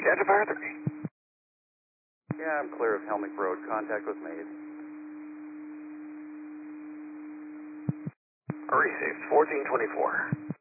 Skagit Fire 3. Yeah, I'm clear of Helmick Road. Contact was made. Received 1424.